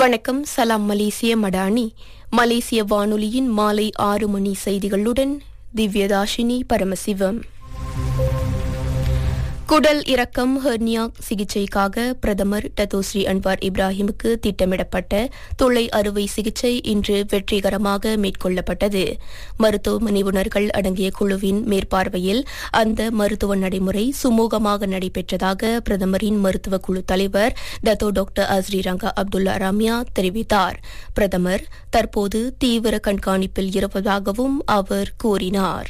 வணக்கம். சலாம் மலேசிய மடானி. மலேசிய வானொலியின் மாலை 6 மணி செய்திகளுடன் திவ்யதாஷினி பரமசிவம். குடல் இறக்கம் ஹெர்னியா சிகிச்சைக்காக பிரதமர் டத்தோஸ்ரீ அன்வார் இப்ராஹிமுக்கு திட்டமிடப்பட்ட துளை அறுவை சிகிச்சை இன்று வெற்றிகரமாக மேற்கொள்ளப்பட்டது. மருத்துவ நிபுணர்கள் அடங்கிய குழுவின் மேற்பார்வையில் அந்த மருத்துவ நடைமுறை சுமூகமாக நடைபெற்றதாக பிரதமரின் மருத்துவ குழு தலைவர் டத்தோ டாக்டர் அஸ்ரி ரங்கா அப்துல்லா ராமியா தெரிவித்தார். பிரதமர் தற்போது தீவிர கண்காணிப்பில் இருப்பதாகவும் அவர் கூறினார்.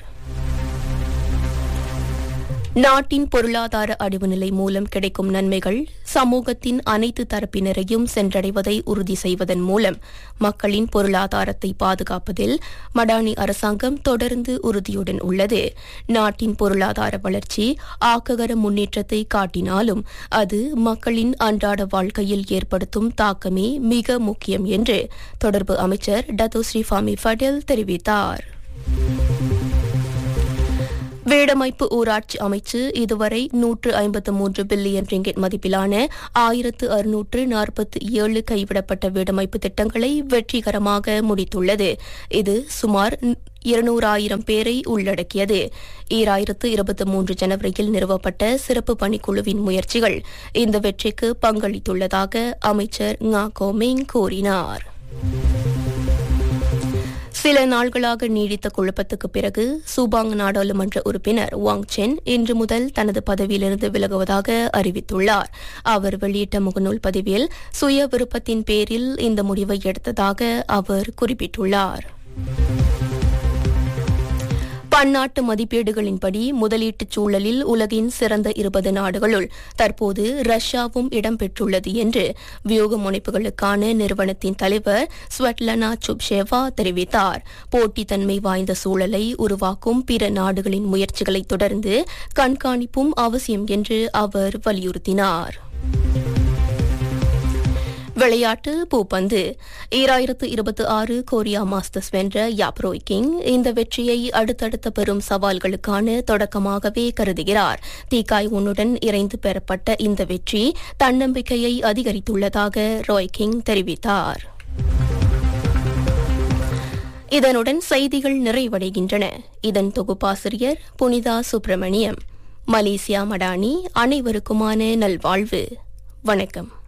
நாட்டின் பொருளாதார அடிவுநிலை மூலம் கிடைக்கும் நன்மைகள் சமூகத்தின் அனைத்து தரப்பினரையும் சென்றடைவதை உறுதி செய்வதன் மூலம் மக்களின் பொருளாதாரத்தை பாதுகாப்பதில் மடானி அரசாங்கம் தொடர்ந்து உறுதியுடன் உள்ளது. நாட்டின் பொருளாதார வளர்ச்சி ஆக்ககர முன்னேற்றத்தை காட்டினாலும் அது மக்களின் அன்றாட வாழ்க்கையில் ஏற்படுத்தும் தாக்கமே மிக முக்கியம் என்று தொடர்பு அமைச்சர் டத்தோஸ்ரீ ஃபாமி ஃபடேல் தெரிவித்தார். வீடமைப்பு ஊராட்சி அமைச்சு இதுவரை 153 பில்லியன் ரிங்கெட் மதிப்பிலான 1647 கைவிடப்பட்ட வீடமைப்பு திட்டங்களை வெற்றிகரமாக முடித்துள்ளது. இது சுமார் 200,000 பேரை உள்ளடக்கியது. 2023 ஜனவரியில் நிறுவப்பட்ட சிறப்பு பணிக்குழுவின் முயற்சிகள் இந்த வெற்றிக்கு பங்களித்துள்ளதாக அமைச்சர் ngா கோமிங் கூறினார். சில நாள்களாக நீடித்த குழப்பத்துக்கு பிறகு சூபாங் நாடாளுமன்ற உறுப்பினர் வாங் சென் இன்று முதல் தனது பதவியிலிருந்து விலகுவதாக அறிவித்துள்ளார். அவர் வெளியிட்ட முகநூல் பதிவில் சுய விருப்பத்தின் பேரில் இந்த முடிவை எடுத்ததாக அவர் குறிப்பிட்டுள்ளார். பன்னாட்டு மதிப்பீடுகளின்படி முதலீட்டுச் சூழலில் உலகின் சிறந்த 20 நாடுகளுள் தற்போது ரஷ்யாவும் இடம்பெற்றுள்ளது என்று வியூக முனைப்புகளுக்கான நிறுவனத்தின் தலைவர் ஸ்வெட்லனா சுப்ஷேவா தெரிவித்தார். போட்டித்தன்மை வாய்ந்த சூழலை உருவாக்கும் பிற நாடுகளின் முயற்சிகளை தொடர்ந்து கண்காணிப்பும் அவசியம் என்று அவர் வலியுறுத்தினார். விளையாட்டு பூப்பந்து. 2026 கொரியா மாஸ்டர்ஸ் வென்ற யாப்ரோய் கிங் இந்த வெற்றியை அடுத்தடுத்த பெரும் சவால்களுக்கான தொடக்கமாகவே கருதுகிறார். தீக்காய் உன்னுடன் இணைந்து பெறப்பட்ட இந்த வெற்றி தன்னம்பிக்கையை அதிகரித்துள்ளதாக ராய் கிங் தெரிவித்தார். இதனுடன் செய்திகள் நிறைவடைகின்றன. இதன் தொகுப்பாசிரியர் புனிதா சுப்பிரமணியம். மலேசியா மடானி. அனைவருக்குமான நல்வாழ்வு. வணக்கம்.